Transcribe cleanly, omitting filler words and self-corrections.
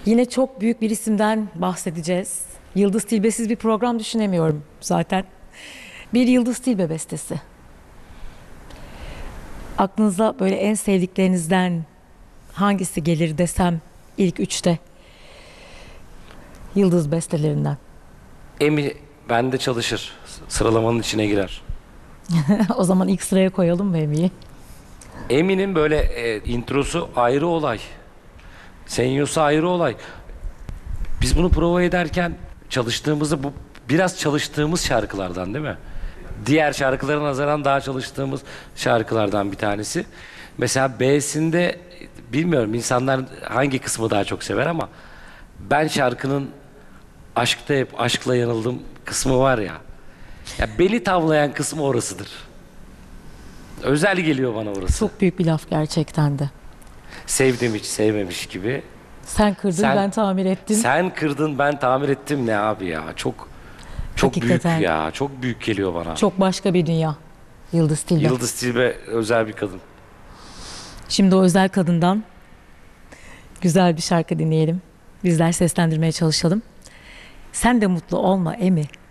Yine çok büyük bir isimden bahsedeceğiz. Yıldız Tilbe'siz bir program düşünemiyorum zaten. Bir Yıldız Tilbe bestesi. Aklınıza böyle en sevdiklerinizden hangisi gelir desem ilk üçte Yıldız bestelerinden. Emi bende çalışır. Sıralamanın içine girer. O zaman ilk sıraya koyalım mı Emi'yi? Emi'nin böyle introsu ayrı olay. Senyosu ayrı olay. Biz bunu prova ederken çalıştığımızda bu biraz çalıştığımız şarkılardan değil mi? Diğer şarkılara nazaran daha çalıştığımız şarkılardan bir tanesi. Mesela B'sinde bilmiyorum insanlar hangi kısmı daha çok sever ama ben şarkının aşkta hep aşkla yanıldım kısmı var ya. Ya beni tavlayan kısmı orasıdır. Özel geliyor bana orası. Çok büyük bir laf gerçekten de. Sevdim hiç sevmemiş gibi. Sen kırdın Sen- ben tamir ettim. Sen kırdın ben tamir ettim ne abi ya. Çok büyük Hakikaten. ya. Çok büyük geliyor bana. Çok başka bir dünya. Yıldız Tilbe. Yıldız Tilbe özel bir kadın. Şimdi o özel kadından güzel bir şarkı dinleyelim. Bizler seslendirmeye çalışalım. Sen de mutlu olma Emi.